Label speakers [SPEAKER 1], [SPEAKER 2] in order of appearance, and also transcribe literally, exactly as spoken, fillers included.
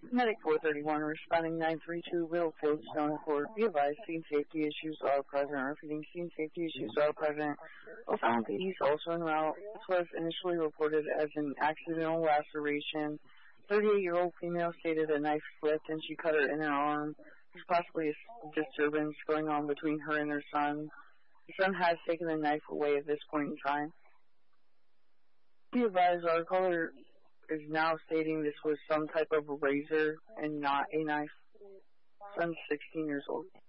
[SPEAKER 1] Medic four thirty-one responding nine three two Littlefield Stone Court. Be advised, scene safety issues are present. Repeating, scene safety issues are present. Found East also en route. This was initially reported as an accidental laceration. thirty-eight-year-old female stated a knife slipped and she cut her inner arm. There's possibly a disturbance going on between her and her son. The son has taken the knife away at this point in time. Be advised, our caller is now stating this was some type of razor and not a knife. Son's sixteen years old.